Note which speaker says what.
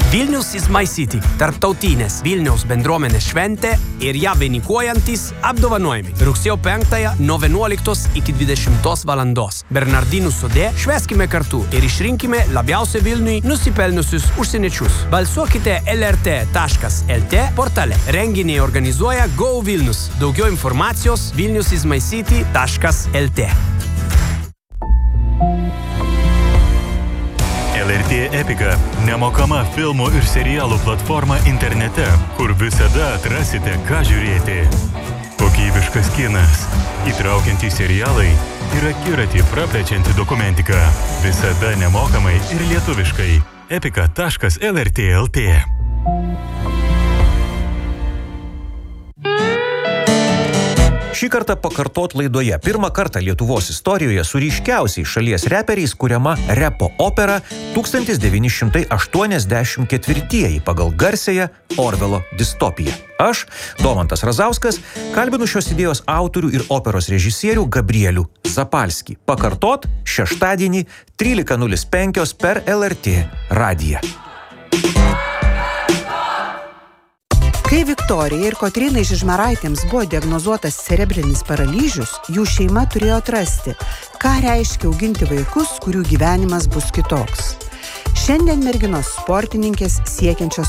Speaker 1: Vilnius is my city, tarptautinės Vilniaus bendruomenės šventė ir ją vainikuojantys apdovanojimai. Rugsėjo 5 nuo 11 iki 20 valandos. Bernardinų sode švęskime kartu ir išrinkime labiausiai Vilniui nusipelniusius užsieniečius. Balsuokite lrt.lt portale. Renginį organizuoja Go Vilnius. Daugiau informacijos vilniusismycity.lt.
Speaker 2: LRT Epica – nemokama filmų ir serialų platforma internete, kur visada atrasite, ką žiūrėti. Kokybiškas kinas, įtraukiantys serialai ir akiratį praplečianti dokumentika. Visada nemokamai ir lietuviškai. epica.lrt.lt.
Speaker 3: Šį kartą pakartot laidoje. Pirmą kartą Lietuvos istorijoje su ryškiausiais šalies reperiais kuriama repo opera 1984 pagal garsiąją Orvelo distopiją. Aš, Domantas Razauskas, kalbinu šios idėjos autorių ir operos režisierių Gabrielių Zapalskį. Pakartot šeštadienį 13:05 per LRT radiją.
Speaker 4: Kai Viktorijai ir Kotrynai Žižmaraitėms buvo diagnozuotas cerebrinis paralyžius, jų šeima turėjo atrasti, ką reiškia auginti vaikus, kurių gyvenimas bus kitoks. Šiandien merginos sportininkės siekiančios